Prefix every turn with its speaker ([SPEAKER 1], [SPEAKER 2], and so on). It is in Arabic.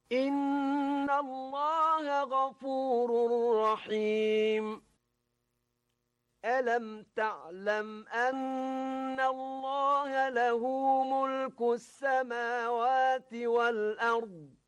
[SPEAKER 1] إن الله غفور رحيم ألم تعلم أن الله له ملك السماوات والأرض